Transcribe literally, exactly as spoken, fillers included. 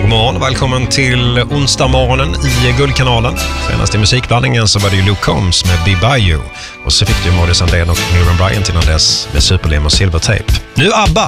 morgon, välkommen till onsdag morgonen i Guldkanalen. Senast i musikblandningen så var det ju Luke Combs med Be By You. Och så fick du Morris Sandén och Miriam Bryant innan dess med Superlim och Silvertape. Nu ABBA